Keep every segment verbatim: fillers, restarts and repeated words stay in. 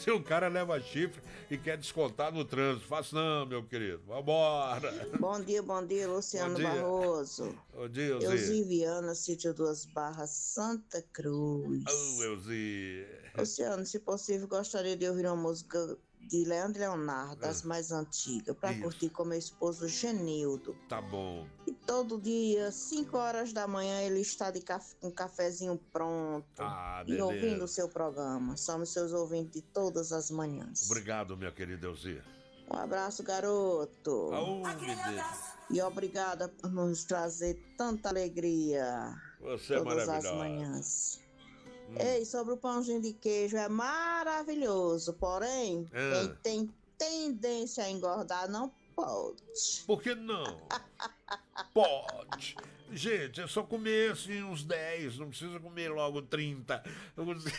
se o cara leva chifre e quer descontar no trânsito. Faço não, meu querido. Vambora. Bom dia, bom dia, Luciano Bom dia. Barroso. Bom dia, Elzi. Elzi Viana, Sítio Duas Barras, Santa Cruz. Ô, Elzi. Luciano, se possível, gostaria de ouvir uma música de Leandro e Leonardo, das mais antigas, para curtir com meu esposo Genildo. Tá bom. E todo dia, cinco horas da manhã, ele está de caf- com um cafezinho pronto Ah, e beleza. ouvindo o seu programa. Somos seus ouvintes de todas as manhãs. Obrigado, minha querida Elzi. Um abraço, garoto. Aú, me Deus. E obrigada por nos trazer tanta alegria Você é todas as maravilhosa. manhãs. Ei, sobre o pãozinho de queijo, é maravilhoso, porém, É. quem tem tendência a engordar não pode. Por que não? Pode. Gente, é só comer assim uns dez, não precisa comer logo trinta. Eu gosto,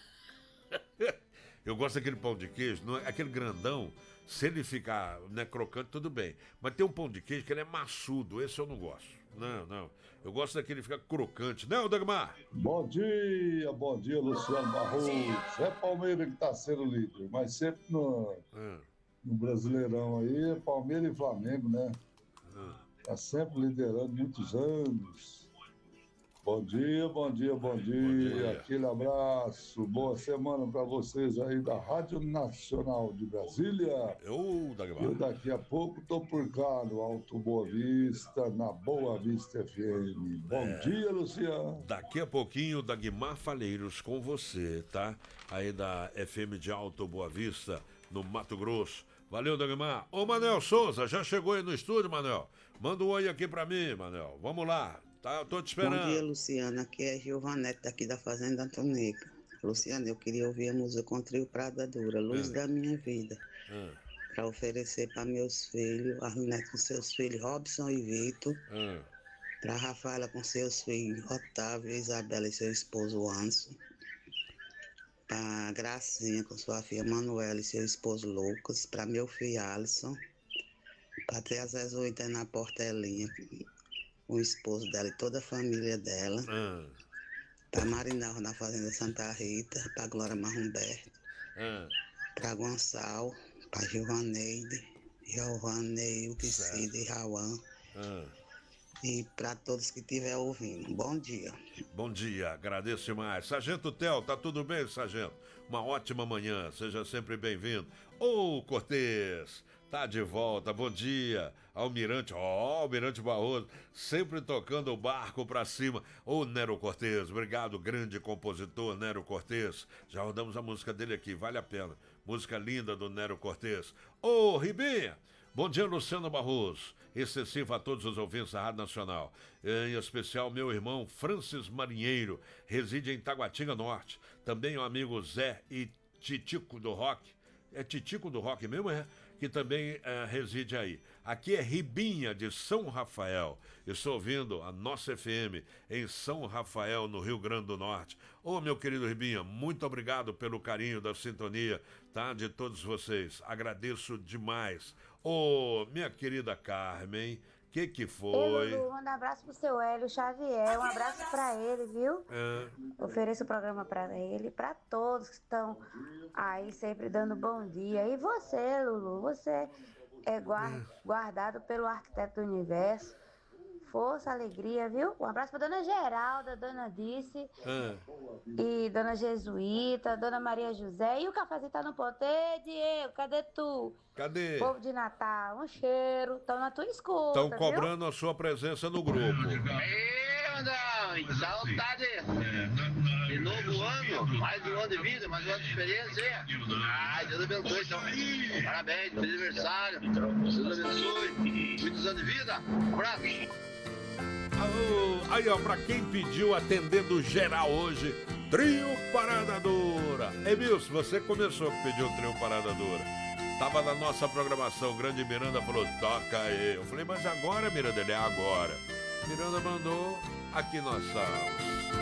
Eu gosto daquele pão de queijo, não é- aquele grandão, se ele ficar, né, crocante, tudo bem. Mas tem um pão de queijo que ele é maçudo, esse eu não gosto. Não, não. Eu gosto daquele que fica crocante. Não, Dagmar? Bom dia, bom dia, Luciano Barroso. É Palmeiras que está sendo líder, mas sempre no, Ah, no Brasileirão aí é Palmeiras e Flamengo, né? ah. Está sempre liderando muitos anos. Bom dia, bom dia, bom dia. dia. Aquele abraço. Boa semana para vocês aí da Rádio Nacional de Brasília. Eu, Eu Dagmar. daqui a pouco estou por cá no Alto Boa Vista, na Boa Vista F M. Bom dia, Luciano. Daqui a pouquinho, Dagmar Falheiros com você, tá? Aí da F M de Alto Boa Vista, no Mato Grosso. Valeu, Dagmar. Ô, Manel Souza, já chegou aí no estúdio, Manel? Manda um oi aqui pra mim, Manel. Vamos lá, tá? Eu tô te esperando. Bom dia, Luciana. Aqui é Giovanete, daqui da Fazenda Antonica. Luciana, eu queria ouvir a música com trio Prada Dura, Luz Ah. da Minha Vida, Ah, para oferecer para meus filhos, Arlinete com seus filhos, Robson e Vitor, ah. para Rafaela com seus filhos, Otávio, Isabela e seu esposo Anso, para Gracinha com sua filha Manuela e seu esposo Lucas, para meu filho Alisson, para ter as Zezuíta na Portelinha, o esposo dela e toda a família dela. Ah, Para Marinalva na Fazenda Santa Rita, para Glória Marrumberto, ah. para Gonçalo, para Giovaneide, Giovaneide, Cida e Rauan, Ah. e para todos que estiver ouvindo. Bom dia. Bom dia, agradeço demais. Sargento Tel, tá tudo bem, Sargento? Uma ótima manhã, seja sempre bem-vindo. Ô, Cortês, tá de volta, bom dia. Almirante, ó, Almirante Barroso, sempre tocando o barco pra cima. Ô, Nero Cortês, obrigado, grande compositor Nero Cortês. Já rodamos a música dele aqui, vale a pena. Música linda do Nero Cortês. Ô, Ribinha, bom dia, Luciano Barroso. Excessivo a todos os ouvintes da Rádio Nacional. Em especial, meu irmão Francis Marinheiro, reside em Taguatinga Norte. Também o amigo Zé e Titico do Rock. É Titico do Rock mesmo, é? Que também eh, reside aí. Aqui é Ribinha, de São Rafael. Estou ouvindo a nossa F M em São Rafael, no Rio Grande do Norte. Ô, meu querido Ribinha, muito obrigado pelo carinho da sintonia, tá? De todos vocês. Agradeço demais. Ô, minha querida Carmen, que que foi? Ei, Lulu, manda um abraço pro seu Hélio Xavier, um abraço pra ele, viu? É, Ofereço o programa pra ele, pra todos que estão aí sempre dando bom dia. E você, Lulu, você é guar- guardado pelo arquiteto do universo. Força, alegria, viu? Um abraço pra dona Geralda, dona Dice é. e dona Jesuíta, dona Maria José. E o cafezinho tá no ponto. Ei, Diego, cadê tu? Cadê? Povo de Natal, um cheiro. Estão na tua escuta, Estão viu? cobrando a sua presença no grupo. Ei, Andão, saudade! De novo ano, mais um ano de vida, mais um ano de experiência. Ai, Deus abençoe, então. Parabéns, feliz aniversário. Deus abençoe, muitos anos de vida. Um abraço. Alô, aí, ó, pra quem pediu atendendo geral hoje, Trio Parada Dura. Emilson, você começou que pediu o Trio Parada Dura. Tava na nossa programação, grande Miranda falou, toca aí. Eu falei, mas agora, Miranda, ele é agora. Miranda mandou, aqui nós estamos.